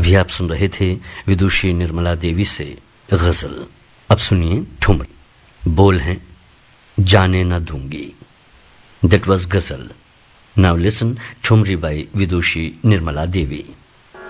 अभी आप सुन रहे थे विदुषी निर्मला देवी से गजल। अब सुनिए ठुमरी। बोल हैं जाने न दूंगी। दैट वाज गजल। नाउ लिसन ठुमरी बाय विदुषी निर्मला देवी।